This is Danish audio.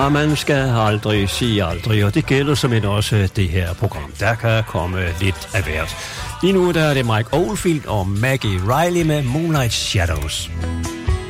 Og man skal aldrig sige aldrig, og det gælder som også det her program. Der kan komme lidt af hvert. Lige nu der er det Mike Oldfield og Maggie Riley med Moonlight Shadows.